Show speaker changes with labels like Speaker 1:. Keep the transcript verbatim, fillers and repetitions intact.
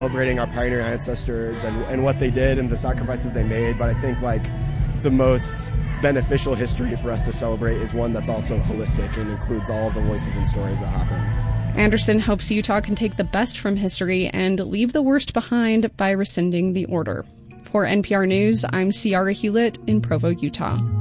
Speaker 1: Celebrating our pioneer ancestors and, and what they did and the sacrifices they made. But I think like the most beneficial history for us to celebrate is one that's also holistic and includes all of the voices and stories that happened.
Speaker 2: Anderson hopes Utah can take the best from history and leave the worst behind by rescinding the order. For N P R News, I'm Ciara Hewlett in Provo, Utah.